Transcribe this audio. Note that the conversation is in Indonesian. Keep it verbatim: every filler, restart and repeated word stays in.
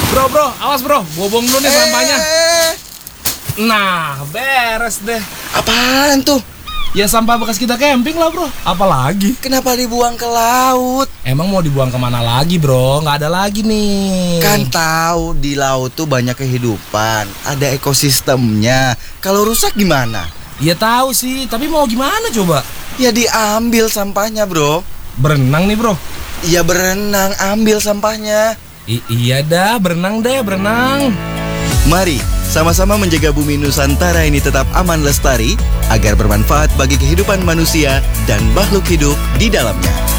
Bro, bro, awas bro, gua buang dulu nih sampahnya. Eh, Nah, beres deh. apaan tuh? Ya sampah bekas kita camping lah bro. Apalagi? Kenapa dibuang ke laut? Emang mau dibuang kemana lagi bro? Nggak ada lagi nih. Kan tahu di laut tuh banyak kehidupan, ada ekosistemnya. Kalau rusak gimana? Ya tahu sih, tapi mau gimana coba? Ya diambil sampahnya, bro. Berenang nih bro. Ya berenang, ambil sampahnya. I- iya dah, berenang deh, berenang. Mari sama-sama menjaga bumi Nusantara ini tetap aman lestari agar bermanfaat bagi kehidupan manusia dan makhluk hidup di dalamnya.